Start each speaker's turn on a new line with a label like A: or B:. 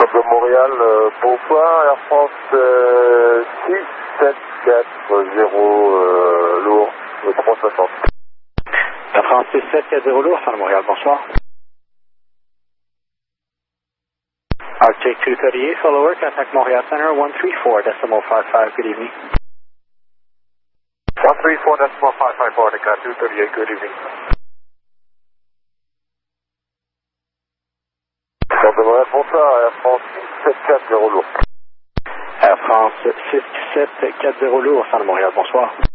A: de Montréal, bonsoir, Air France 6740 lourd, 360.
B: Air France 6740 lourd, fin de Montréal, bonsoir. Arctic 238, follower, contact Montreal Center 134.55, good evening.
A: 134.55, Arctic 238, good evening. De Montréal, bonsoir, Air France 6740 lourd.
B: Air France 6740 lourd, fin de Montréal, bonsoir.